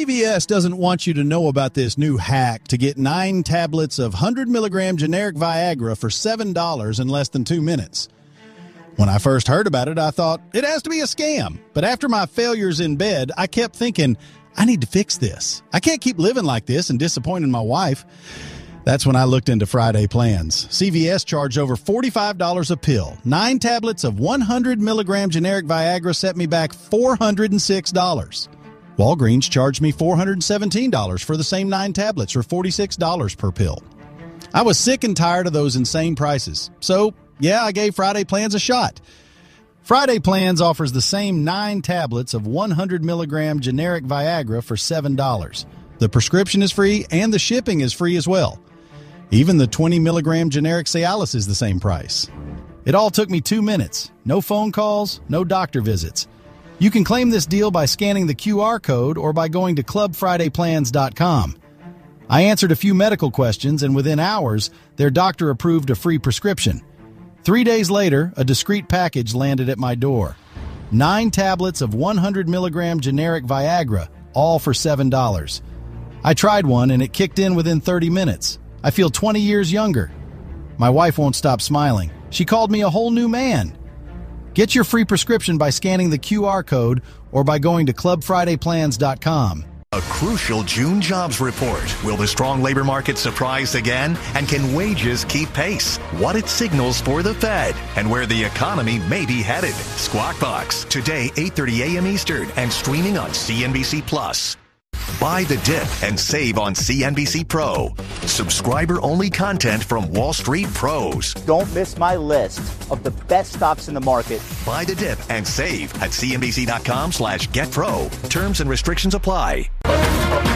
CVS doesn't want you to know about this new hack to get 9 tablets of 100 milligram generic Viagra for $7 in less than 2 minutes. When I first heard about it, I thought, it has to be a scam. But after my failures in bed, I kept thinking, I need to fix this. I can't keep living like this and disappointing my wife. That's when I looked into Friday plans. CVS charged over $45 a pill. 9 tablets of 100 milligram generic Viagra set me back $406. Walgreens charged me $417 for the same 9 tablets, or $46 per pill. I was sick and tired of those insane prices. So, yeah, I gave Friday Plans a shot. Friday Plans offers the same 9 tablets of 100 milligram generic Viagra for $7. The prescription is free and the shipping is free as well. Even the 20 milligram generic Cialis is the same price. It all took me 2 minutes. No phone calls, no doctor visits. You can claim this deal by scanning the QR code or by going to clubfridayplans.com. I answered a few medical questions, and within hours, their doctor approved a free prescription. 3 days later, a discreet package landed at my door. 9 tablets of 100 milligram generic Viagra, all for $7. I tried one, and it kicked in within 30 minutes. I feel 20 years younger. My wife won't stop smiling. She called me a whole new man. Get your free prescription by scanning the QR code or by going to clubfridayplans.com. A crucial June jobs report. Will the strong labor market surprise again? And can wages keep pace? What it signals for the Fed and where the economy may be headed. Squawk Box, today 8:30 a.m. Eastern and streaming on CNBC+. Buy the dip and save on CNBC Pro. Subscriber-only content from Wall Street pros. Don't miss my list of the best stocks in the market. Buy the dip and save at CNBC.com/GetPro. Terms and restrictions apply.